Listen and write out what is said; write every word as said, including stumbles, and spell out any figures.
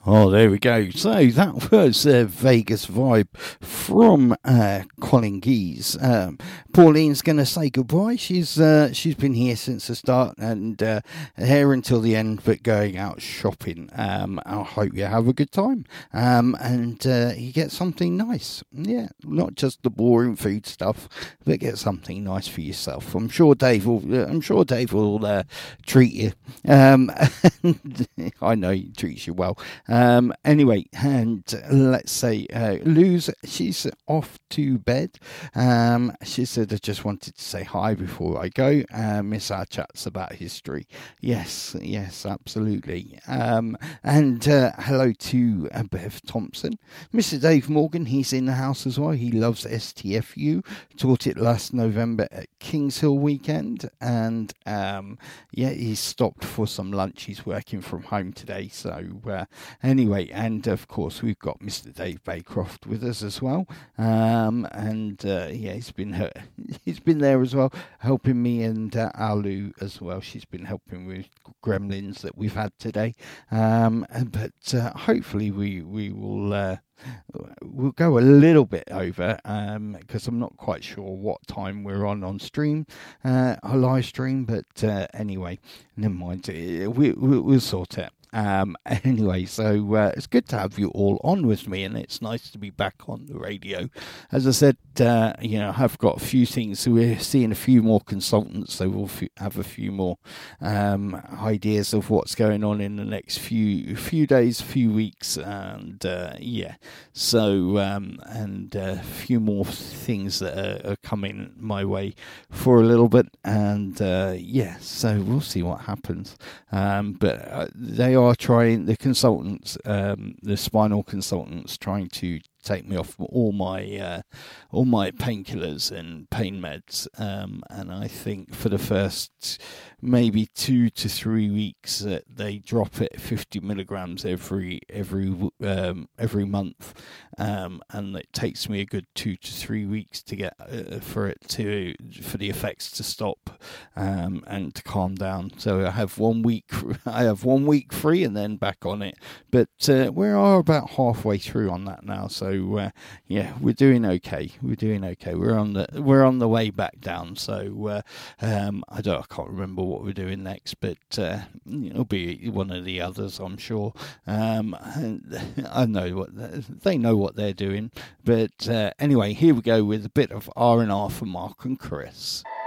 Oh, there we go. So that was uh, Vegas Vibe from uh, Colin Geese. Um, Pauline's going to say goodbye. She's uh, she's been here since the start and uh, here until the end, but going out shopping. Um, I hope you have a good time um, and uh, you get something nice. Yeah, not just the boring food stuff, but get something nice for yourself. I'm sure Dave will. Uh, I'm sure Dave will uh, treat you. Um, I know he treats you well. Um, anyway, and let's say uh, Lou's, she's off to bed. Um, she said, I just wanted to say hi before I go. Uh, miss our chats about history. Yes, yes, absolutely. Um, and uh, hello to uh, Bev Thompson. Mister Dave Morgan, he's in the house as well. He loves S T F U. Taught it last November at Kings Hill weekend. And um, yeah, he stopped for some lunch. He's working from home today. So uh, Anyway, and of course we've got Mister Dave Baycroft with us as well, um, and uh, yeah, he's been uh, he's been there as well, helping me and uh, Alu as well. She's been helping with gremlins that we've had today, um, but uh, hopefully we we will. Uh, We'll go a little bit over because um, I'm not quite sure what time we're on on stream, uh, a live stream. But uh, anyway, never mind. We, we, we'll sort it. Um, anyway, so uh, it's good to have you all on with me, and it's nice to be back on the radio. As I said, uh, you know, I've got a few things. So we're seeing a few more consultants, so we'll f- have a few more um, ideas of what's going on in the next few few days, few weeks, and uh, yeah. So um, and a few more things that are, are coming my way for a little bit, and uh, yeah. So we'll see what happens. Um, but uh, they are. Are trying the consultants, um, the spinal consultants, trying to take me off all my uh, all my painkillers and pain meds, um, and I think for the first maybe two to three weeks uh, they drop it fifty milligrams every every um, every month, um, and it takes me a good two to three weeks to get uh, for it to for the effects to stop um, and to calm down. So I have one week I have one week free and then back on it, but uh, we are about halfway through on that now. So. So uh, yeah, we're doing okay. We're doing okay. We're on the we're on the way back down. So uh, um, I don't, I can't remember what we're doing next, but uh, it'll be one of the others, I'm sure. Um, I know what they know what they're doing. But uh, anyway, here we go with a bit of R and R for Mark and Chris.